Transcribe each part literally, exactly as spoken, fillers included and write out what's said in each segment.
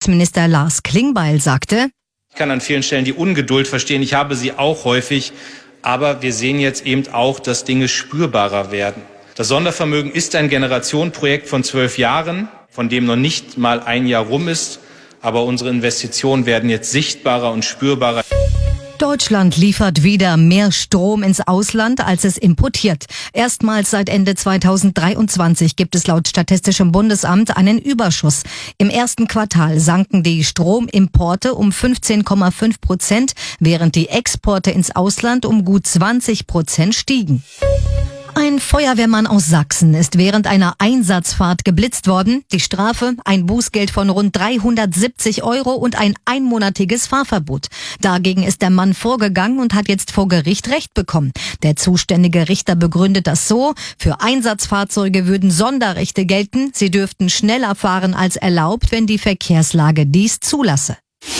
Verkehrsminister Lars Klingbeil sagte: Ich kann an vielen Stellen die Ungeduld verstehen. Ich habe sie auch häufig. Aber wir sehen jetzt eben auch, dass Dinge spürbarer werden. Das Sondervermögen ist ein Generationenprojekt von zwölf Jahren, von dem noch nicht mal ein Jahr rum ist. Aber unsere Investitionen werden jetzt sichtbarer und spürbarer. Deutschland liefert wieder mehr Strom ins Ausland, als es importiert. Erstmals seit Ende zweitausenddreiundzwanzig gibt es laut Statistischem Bundesamt einen Überschuss. Im ersten Quartal sanken die Stromimporte um fünfzehn Komma fünf Prozent, während die Exporte ins Ausland um gut zwanzig Prozent stiegen. Ein Feuerwehrmann aus Sachsen ist während einer Einsatzfahrt geblitzt worden. Die Strafe: ein Bußgeld von rund dreihundertsiebzig Euro und ein einmonatiges Fahrverbot. Dagegen ist der Mann vorgegangen und hat jetzt vor Gericht Recht bekommen. Der zuständige Richter begründet das so: Für Einsatzfahrzeuge würden Sonderrechte gelten. Sie dürften schneller fahren als erlaubt, wenn die Verkehrslage dies zulasse.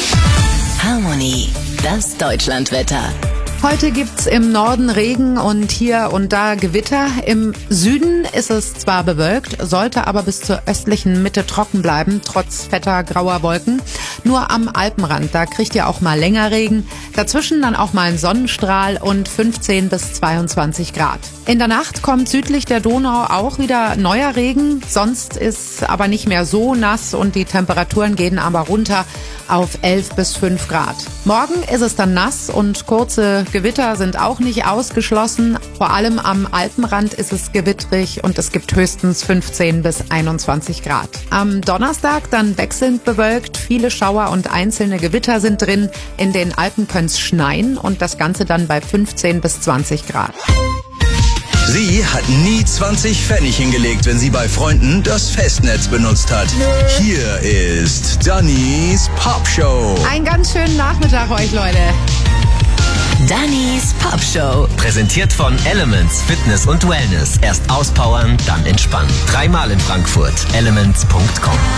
Harmony, das Deutschlandwetter. Heute gibt's im Norden Regen und hier und da Gewitter. Im Süden ist es zwar bewölkt, sollte aber bis zur östlichen Mitte trocken bleiben, trotz fetter grauer Wolken. Nur am Alpenrand, da kriegt ihr auch mal länger Regen. Dazwischen dann auch mal ein Sonnenstrahl und fünfzehn bis zweiundzwanzig Grad. In der Nacht kommt südlich der Donau auch wieder neuer Regen. Sonst ist aber nicht mehr so nass und die Temperaturen gehen aber runter auf elf bis fünf Grad. Morgen ist es dann nass und kurze Gewitter sind auch nicht ausgeschlossen. Vor allem am Alpenrand ist es gewittrig und es gibt höchstens fünfzehn bis einundzwanzig Grad. Am Donnerstag dann wechselnd bewölkt, viele Schauer und einzelne Gewitter sind drin. In den Alpen könnte es schneien und das Ganze dann bei fünfzehn bis zwanzig Grad. Sie hat nie zwanzig Pfennig hingelegt, wenn sie bei Freunden das Festnetz benutzt hat. Hier ist Dannys Popshow. Einen ganz schönen Nachmittag euch, Leute. Dannys Popshow. Präsentiert von Elements Fitness und Wellness. Erst auspowern, dann entspannen. Dreimal in Frankfurt. elements punkt com